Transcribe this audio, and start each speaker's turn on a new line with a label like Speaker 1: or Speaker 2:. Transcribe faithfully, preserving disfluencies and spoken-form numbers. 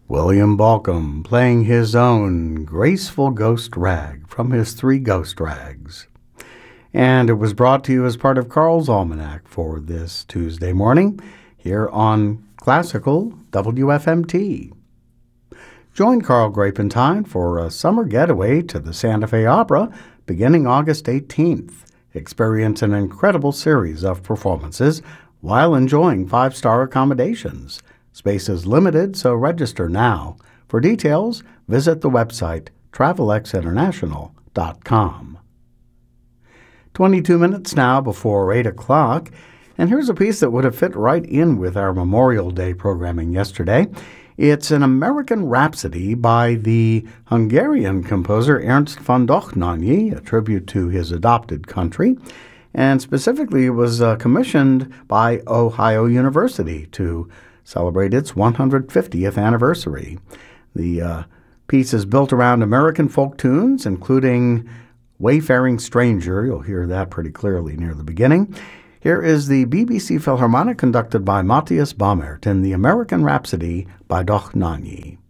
Speaker 1: William Balcom playing his own graceful ghost rag from his three ghost rags. And it was brought to you as part of Carl's Almanac for this Tuesday morning here on Classical W F M T. Join Carl Grapentine for a summer getaway to the Santa Fe Opera beginning August eighteenth. Experience an incredible series of performances while enjoying five-star accommodations. Space is limited, so register now. For details, visit the website travel x international dot com. twenty-two minutes now before eight o'clock, and here's a piece that would have fit right in with our Memorial Day programming yesterday. It's an American Rhapsody by the Hungarian composer Ernst von Dohnányi, a tribute to his adopted country, and specifically it was uh, commissioned by Ohio University to celebrate its one hundred fiftieth anniversary. The uh, piece is built around American folk tunes, including Wayfaring Stranger. You'll hear that pretty clearly near the beginning. Here is the B B C Philharmonic conducted by Matthias Baumert in the American Rhapsody by Dohnányi.